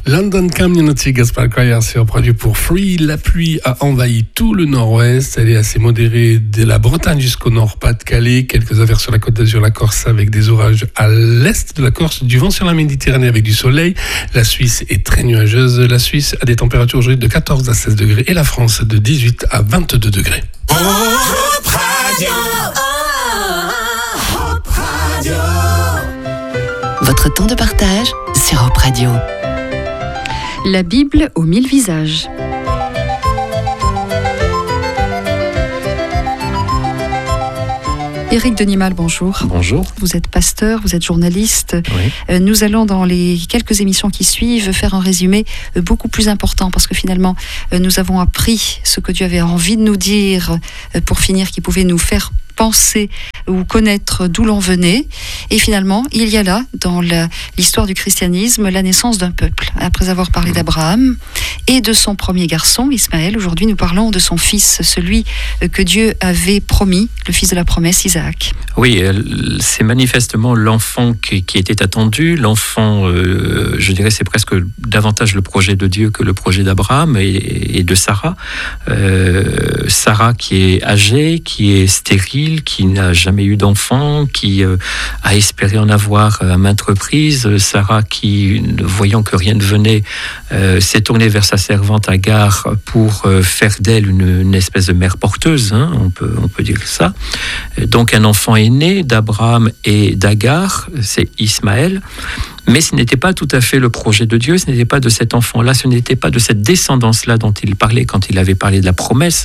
London Community Gospel Choir sur produit pour Free. La pluie a envahi tout le nord-ouest. Elle est assez modérée de la Bretagne jusqu'au nord-Pas-de-Calais. Quelques averses sur la côte d'Azur, la Corse avec des orages à l'est de la Corse. Du vent sur la Méditerranée avec du soleil. La Suisse est très nuageuse. La Suisse a des températures aujourd'hui de 14 à 16 degrés et la France de 18 à 22 degrés. Votre temps de partage sur Hop Radio. La Bible aux 1000 visages. Éric Denimal, bonjour. Bonjour. Vous êtes pasteur, vous êtes journaliste. Oui. Nous allons dans les quelques émissions qui suivent faire un résumé beaucoup plus important parce que finalement nous avons appris ce que Dieu avait envie de nous dire pour finir, qui pouvait nous faire penser ou connaître d'où l'on venait. Et finalement, il y a là, dans l'histoire du christianisme, la naissance d'un peuple. Après avoir parlé d'Abraham et de son premier garçon, Ismaël, aujourd'hui nous parlons de son fils, celui que Dieu avait promis, le fils de la promesse, Isaac. Oui, c'est manifestement l'enfant qui était attendu. L'enfant, je dirais, c'est presque davantage le projet de Dieu que le projet d'Abraham et de Sarah. Sarah qui est âgée, qui est stérile, qui n'a jamais eu d'enfant, qui a espéré en avoir à maintes reprises. Sarah qui, voyant que rien ne venait, s'est tournée vers sa servante Agar pour faire d'elle une espèce de mère porteuse, hein, on peut dire ça. Donc un enfant est né d'Abraham et d'Agar, c'est Ismaël. Mais ce n'était pas tout à fait le projet de Dieu, ce n'était pas de cet enfant-là, ce n'était pas de cette descendance-là dont il parlait quand il avait parlé de la promesse.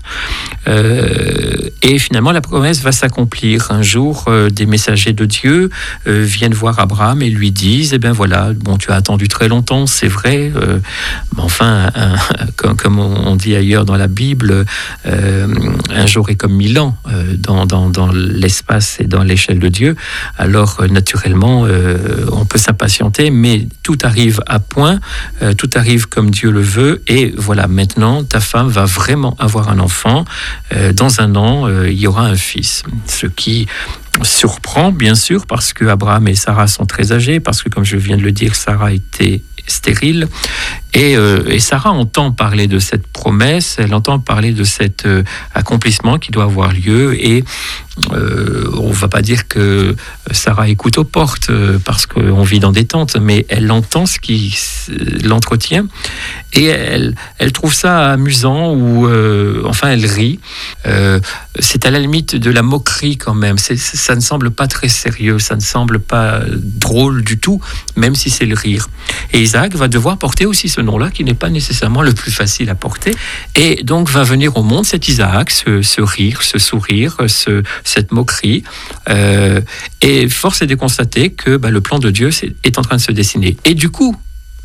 Et finalement, la promesse va s'accomplir. Un jour, des messagers de Dieu viennent voir Abraham et lui disent, eh bien voilà, bon, tu as attendu très longtemps, c'est vrai, mais enfin, comme on dit ailleurs dans la Bible, un jour est comme 1000 ans dans l'espace et dans l'échelle de Dieu. Alors, naturellement, on peut s'impatienter, mais tout arrive à point, tout arrive comme Dieu le veut, et voilà, maintenant, ta femme va vraiment avoir un enfant. Dans un an, il y aura un fils. Ce qui surprend, bien sûr, parce que Abraham et Sarah sont très âgés, parce que, comme je viens de le dire, Sarah était stérile, et Sarah entend parler de cette promesse, elle entend parler de cet accomplissement qui doit avoir lieu, et on ne va pas dire que Sarah écoute aux portes parce qu'on vit dans des tentes, mais elle entend ce qui l'entretient, et elle trouve ça amusant, ou enfin elle rit. C'est à la limite de la moquerie quand même, ça ne semble pas très sérieux, ça ne semble pas drôle du tout, même si c'est le rire. Et Isaac va devoir porter aussi ce nom-là, qui n'est pas nécessairement le plus facile à porter, et donc va venir au monde cet Isaac, ce rire, ce sourire, cette moquerie, et force est de constater que le plan de Dieu est en train de se dessiner. Et du coup,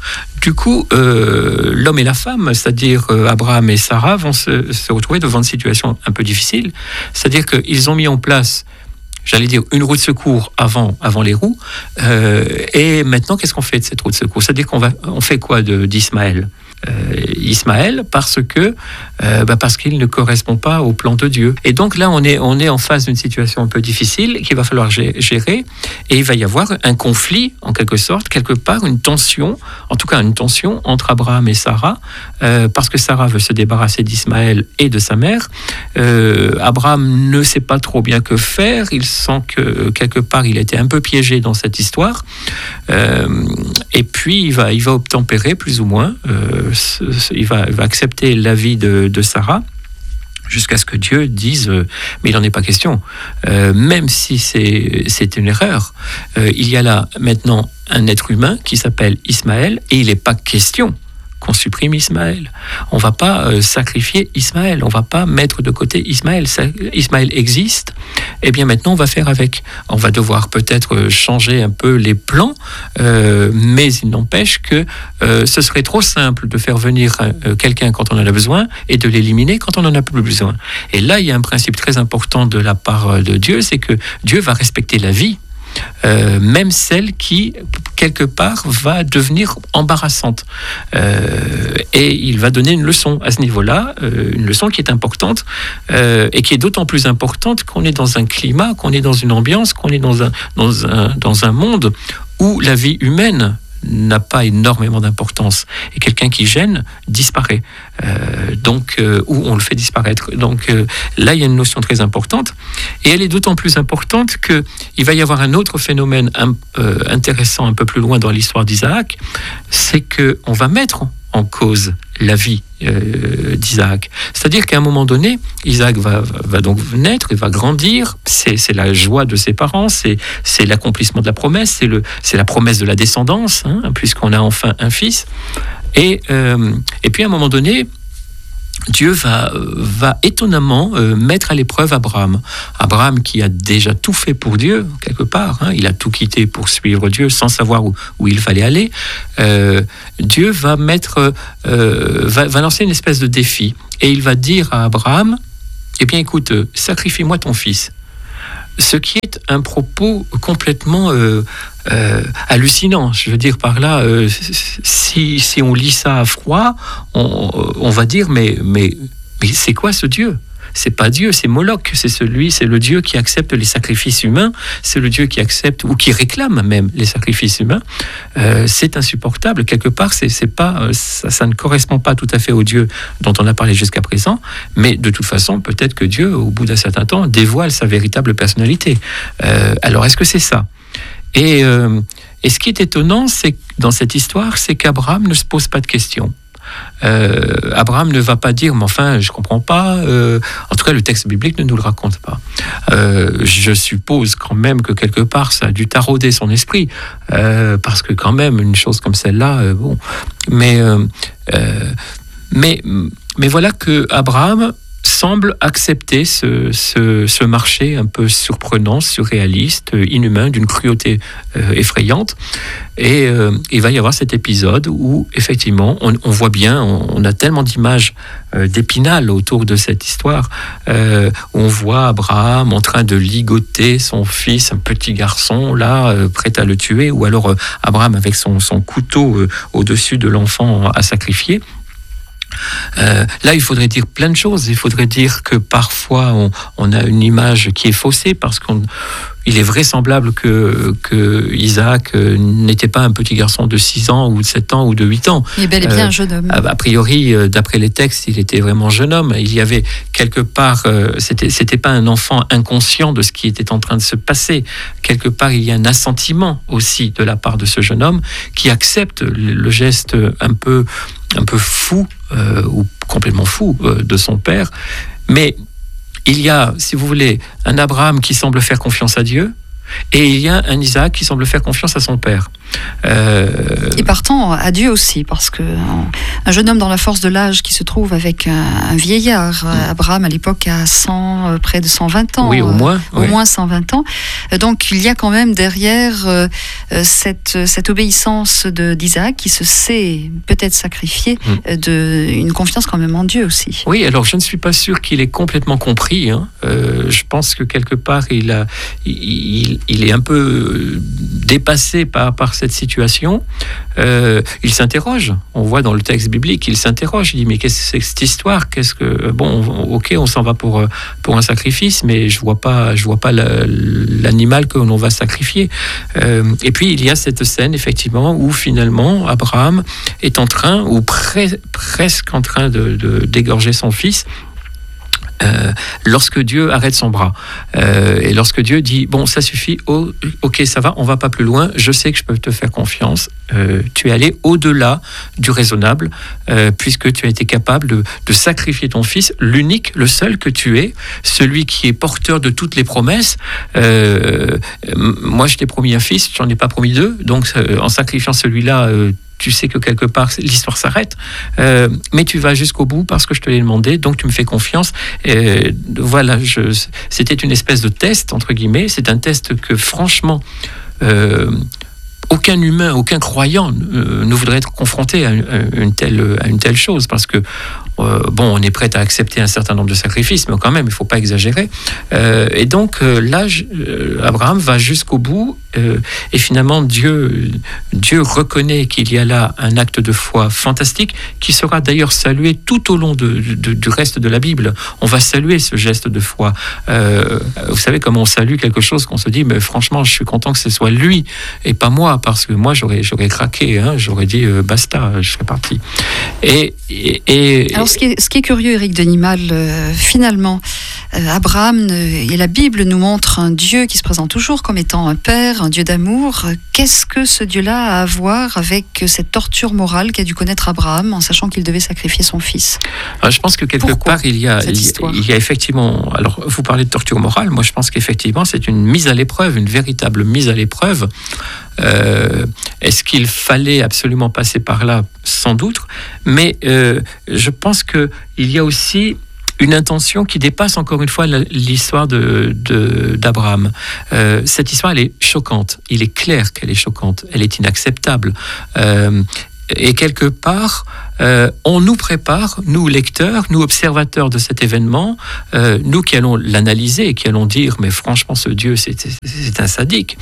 l'homme et la femme, c'est-à-dire Abraham et Sarah, vont se retrouver devant une situation un peu difficile, c'est-à-dire qu'ils ont mis en place, j'allais dire, une roue de secours avant les roues, et maintenant, qu'est-ce qu'on fait de cette roue de secours ? C'est-à-dire on fait quoi d'Ismaël ? Ismaël, parce qu'il ne correspond pas au plan de Dieu. Et donc là, on est en face d'une situation un peu difficile qu'il va falloir gérer, et il va y avoir un conflit, en quelque sorte, quelque part, une tension entre Abraham et Sarah, parce que Sarah veut se débarrasser d'Ismaël et de sa mère. Abraham ne sait pas trop bien que faire, il sent que quelque part il était un peu piégé dans cette histoire, et puis il va obtempérer plus ou moins, il va accepter l'avis de Sarah, jusqu'à ce que Dieu dise mais il n'en est pas question, même si c'est une erreur, il y a là maintenant un être humain qui s'appelle Ismaël, et il n'est pas question qu'on supprime Ismaël. On ne va pas sacrifier Ismaël, on ne va pas mettre de côté Ismaël. Ismaël existe, et bien maintenant on va faire avec. On va devoir peut-être changer un peu les plans, mais il n'empêche que ce serait trop simple de faire venir quelqu'un quand on en a besoin et de l'éliminer quand on n'en a plus besoin. Et là, il y a un principe très important de la part de Dieu, c'est que Dieu va respecter la vie, même celle qui, quelque part, va devenir embarrassante. Et il va donner une leçon à ce niveau-là, une leçon qui est importante, et qui est d'autant plus importante qu'on est dans un climat, qu'on est dans une ambiance, qu'on est dans un monde où la vie humaine n'a pas énormément d'importance. Et quelqu'un qui gêne disparaît. Ou on le fait disparaître. Donc là, il y a une notion très importante. Et elle est d'autant plus importante qu'il va y avoir un autre phénomène intéressant un peu plus loin dans l'histoire d'Isaac, c'est qu'on va mettre en cause la vie d'Isaac. C'est-à-dire qu'à un moment donné, Isaac va donc naître, il va grandir, c'est la joie de ses parents, c'est l'accomplissement de la promesse, c'est la promesse de la descendance, puisqu'on a enfin un fils. Et puis à un moment donné, Dieu va étonnamment mettre à l'épreuve Abraham. Abraham qui a déjà tout fait pour Dieu, quelque part. Il a tout quitté pour suivre Dieu sans savoir où il fallait aller. Dieu va lancer une espèce de défi. Et il va dire à Abraham, eh bien écoute, sacrifie-moi ton fils. Ce qui est un propos complètement hallucinant. Je veux dire par là, si on lit ça à froid, on va dire mais c'est quoi ce Dieu ? C'est pas Dieu, c'est Moloch, c'est le Dieu qui accepte les sacrifices humains, c'est le Dieu qui accepte ou qui réclame même les sacrifices humains. C'est insupportable. Quelque part, c'est pas, ça ne correspond pas tout à fait au Dieu dont on a parlé jusqu'à présent, mais de toute façon, peut-être que Dieu, au bout d'un certain temps, dévoile sa véritable personnalité. Alors, est-ce que c'est ça ? Et ce qui est étonnant, c'est dans cette histoire, c'est qu'Abraham ne se pose pas de questions. Abraham ne va pas dire mais enfin je comprends pas, en tout cas le texte biblique ne nous le raconte pas. Je suppose quand même que quelque part ça a dû tarauder son esprit, parce que quand même une chose comme celle-là, bon, mais voilà que Abraham semble accepter ce marché un peu surprenant, surréaliste, inhumain, d'une cruauté effrayante. Et il va y avoir cet épisode où, effectivement, on voit bien, on a tellement d'images d'Épinal autour de cette histoire, où on voit Abraham en train de ligoter son fils, un petit garçon, là, prêt à le tuer, ou alors Abraham avec son couteau au-dessus de l'enfant à sacrifier. Là, il faudrait dire plein de choses. Il faudrait dire que parfois, on a une image qui est faussée parce qu'il est vraisemblable que Isaac n'était pas un petit garçon de 6 ans ou de 7 ans ou de 8 ans. Il est bel et bien un jeune homme. A priori, d'après les textes, il était vraiment jeune homme. Il y avait quelque part, c'était pas un enfant inconscient de ce qui était en train de se passer. Quelque part, il y a un assentiment aussi de la part de ce jeune homme qui accepte le geste un peu fou ou complètement fou de son père. Mais il y a, si vous voulez, un Abraham qui semble faire confiance à Dieu et il y a un Isaac qui semble faire confiance à son père. Et partant à Dieu aussi, parce que un jeune homme dans la force de l'âge qui se trouve avec un vieillard, Abraham à l'époque a près de 120 ans. Oui, au moins. Au moins 120 ans. Donc il y a quand même derrière cette obéissance d'Isaac qui se sait peut-être sacrifier, une confiance quand même en Dieu aussi. Oui, alors je ne suis pas sûr qu'il ait complètement compris. Je pense que quelque part il est un peu dépassé par cette situation. Il s'interroge. On voit dans le texte biblique, il s'interroge. Il dit mais qu'est-ce que c'est que cette histoire ? Ok, on s'en va pour un sacrifice, mais je vois pas l'animal que l'on va sacrifier. Et puis il y a cette scène effectivement où finalement Abraham est en train ou presque en train d'égorger son fils. Lorsque Dieu arrête son bras et lorsque Dieu dit bon ça suffit, ok ça va, on va pas plus loin, je sais que je peux te faire confiance, tu es allé au-delà du raisonnable, puisque tu as été capable de sacrifier ton fils, l'unique, le seul que tu es, celui qui est porteur de toutes les promesses. Moi je t'ai promis un fils, j'en ai pas promis 2, donc en sacrifiant celui-là, tu sais que quelque part l'histoire s'arrête, mais tu vas jusqu'au bout parce que je te l'ai demandé, donc tu me fais confiance. Voilà, c'était une espèce de test, entre guillemets. C'est un test que franchement, aucun humain, aucun croyant ne voudrait être confronté à une telle chose, parce que on est prêt à accepter un certain nombre de sacrifices, mais quand même, il ne faut pas exagérer. Et donc, là, Abraham va jusqu'au bout, et finalement, Dieu reconnaît qu'il y a là un acte de foi fantastique, qui sera d'ailleurs salué tout au long du reste de la Bible. On va saluer ce geste de foi. Vous savez, comme on salue quelque chose qu'on se dit, mais franchement, je suis content que ce soit lui, et pas moi, parce que moi, j'aurais craqué, hein, j'aurais dit, basta, je serais parti. Alors, ce qui est curieux, Éric Denimal, finalement, Abraham et la Bible nous montrent un Dieu qui se présente toujours comme étant un père, un Dieu d'amour. Qu'est-ce que ce Dieu-là a à voir avec cette torture morale qu'a dû connaître Abraham en sachant qu'il devait sacrifier son fils? Alors, je pense que quelque part, il y a effectivement... Alors, vous parlez de torture morale, moi je pense qu'effectivement c'est une mise à l'épreuve, une véritable mise à l'épreuve. Est-ce qu'il fallait absolument passer par là? Sans doute, mais je pense qu'il y a aussi une intention qui dépasse encore une fois l'histoire d'Abraham. Cette histoire, elle est choquante. Il est clair qu'elle est choquante. Elle est inacceptable. Et quelque part, on nous prépare, nous lecteurs, nous observateurs de cet événement, nous qui allons l'analyser et qui allons dire, mais franchement, ce Dieu, c'est un sadique.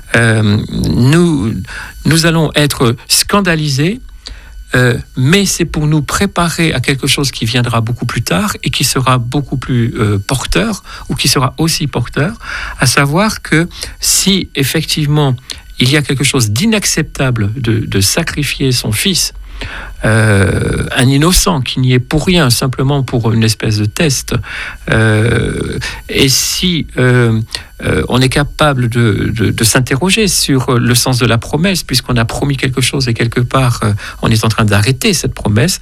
Nous allons être scandalisés, mais c'est pour nous préparer à quelque chose qui viendra beaucoup plus tard et qui sera beaucoup plus porteur, ou qui sera aussi porteur, à savoir que si effectivement il y a quelque chose d'inacceptable de sacrifier son fils, un innocent qui n'y est pour rien, simplement pour une espèce de test, et si on est capable de s'interroger sur le sens de la promesse, puisqu'on a promis quelque chose et quelque part on est en train d'arrêter cette promesse,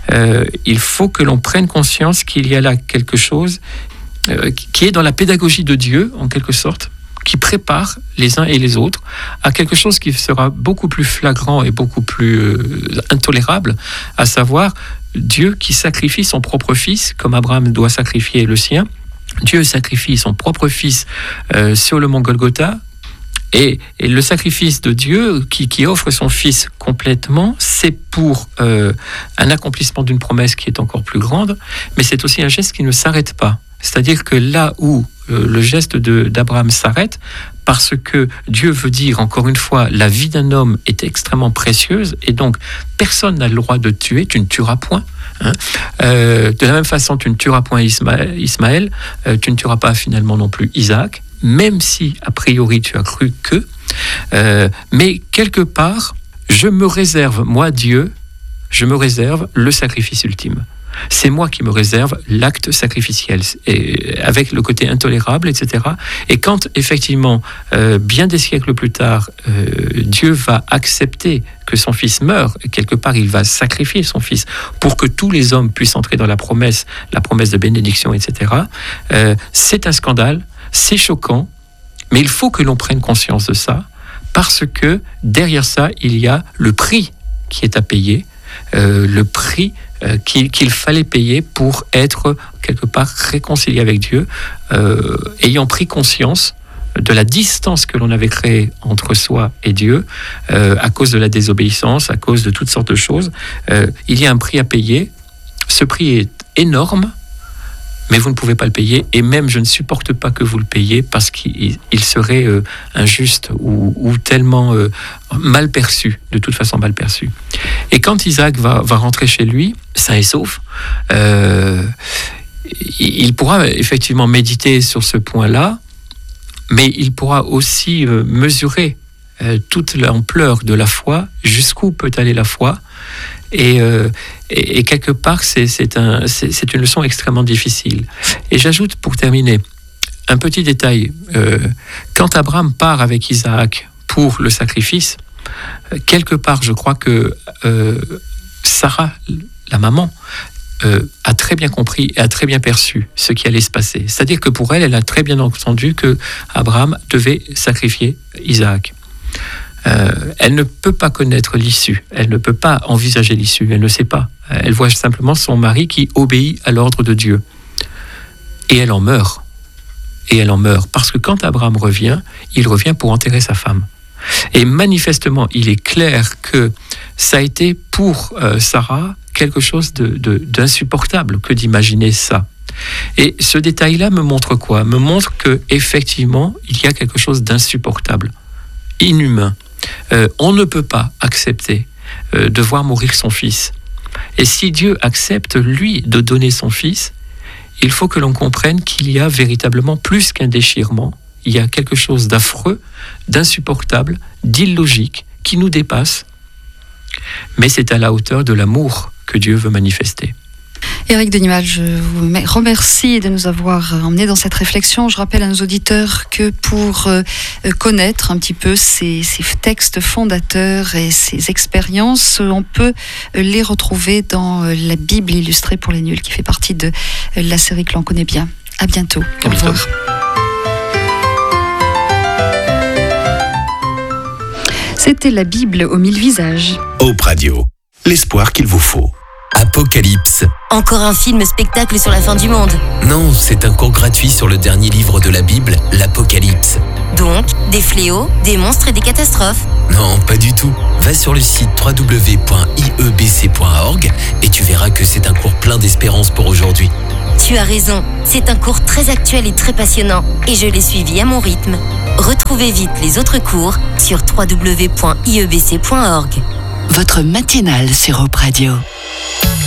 il faut que l'on prenne conscience qu'il y a là quelque chose qui est dans la pédagogie de Dieu, en quelque sorte, qui prépare les uns et les autres à quelque chose qui sera beaucoup plus flagrant et beaucoup plus intolérable, à savoir Dieu qui sacrifie son propre fils, comme Abraham doit sacrifier le sien. Dieu sacrifie son propre fils sur le mont Golgotha, et le sacrifice de Dieu qui offre son fils complètement, c'est pour un accomplissement d'une promesse qui est encore plus grande, mais c'est aussi un geste qui ne s'arrête pas. C'est-à-dire que là où le geste d'Abraham s'arrête, parce que Dieu veut dire, encore une fois, la vie d'un homme est extrêmement précieuse, et donc personne n'a le droit de tuer, tu ne tueras point. Hein. De la même façon, tu ne tueras point Ismaël, tu ne tueras pas finalement non plus Isaac, même si, a priori, tu as cru que. Mais quelque part, je me réserve, moi, Dieu, je me réserve le sacrifice ultime. C'est moi qui me réserve l'acte sacrificiel, et avec le côté intolérable, etc. Et quand, effectivement, bien des siècles plus tard, Dieu va accepter que son fils meure, et quelque part, il va sacrifier son fils pour que tous les hommes puissent entrer dans la promesse de bénédiction, etc. C'est un scandale, c'est choquant, mais il faut que l'on prenne conscience de ça, parce que derrière ça, il y a le prix qui est à payer, le prix qu'il fallait payer pour être quelque part réconcilié avec Dieu, ayant pris conscience de la distance que l'on avait créée entre soi et Dieu, à cause de la désobéissance, à cause de toutes sortes de choses. Il y a un prix à payer. Ce prix est énorme, mais vous ne pouvez pas le payer, et même je ne supporte pas que vous le payiez, parce qu'il serait injuste ou tellement mal perçu, de toute façon mal perçu. Et quand Isaac va rentrer chez lui, sain et sauf, il pourra effectivement méditer sur ce point-là, mais il pourra aussi mesurer toute l'ampleur de la foi, jusqu'où peut aller la foi. Et quelque part, c'est une leçon extrêmement difficile. Et j'ajoute, pour terminer, un petit détail. Quand Abraham part avec Isaac pour le sacrifice, quelque part, je crois que Sarah, la maman, a très bien compris et a très bien perçu ce qui allait se passer. C'est-à-dire que pour elle, elle a très bien entendu que Abraham devait sacrifier Isaac. Elle ne peut pas connaître l'issue, elle ne peut pas envisager l'issue, elle ne sait pas. Elle voit simplement son mari qui obéit à l'ordre de Dieu. Et elle en meurt. Et elle en meurt. Parce que quand Abraham revient, il revient pour enterrer sa femme. Et manifestement, il est clair que ça a été pour Sarah quelque chose d'insupportable que d'imaginer ça. Et ce détail-là me montre quoi ? Me montre qu'effectivement, il y a quelque chose d'insupportable, inhumain. On ne peut pas accepter de voir mourir son fils. Et si Dieu accepte, lui, de donner son fils, il faut que l'on comprenne qu'il y a véritablement plus qu'un déchirement. Il y a quelque chose d'affreux, d'insupportable, d'illogique, qui nous dépasse. Mais c'est à la hauteur de l'amour que Dieu veut manifester. Éric Denimal, je vous remercie de nous avoir emmenés dans cette réflexion. Je rappelle à nos auditeurs que pour connaître un petit peu ces textes fondateurs et ces expériences, on peut les retrouver dans la Bible illustrée pour les nuls, qui fait partie de la série que l'on connaît bien. À bientôt. Au revoir. C'était la Bible aux 1000 visages. Hope Radio, l'espoir qu'il vous faut. Apocalypse. Encore un film-spectacle sur la fin du monde. Non, c'est un cours gratuit sur le dernier livre de la Bible, l'Apocalypse. Donc, des fléaux, des monstres et des catastrophes. Non, pas du tout. Va sur le site www.iebc.org et tu verras que c'est un cours plein d'espérance pour aujourd'hui. Tu as raison, c'est un cours très actuel et très passionnant, et je l'ai suivi à mon rythme. Retrouvez vite les autres cours sur www.iebc.org. Votre matinale sur Hope Radio.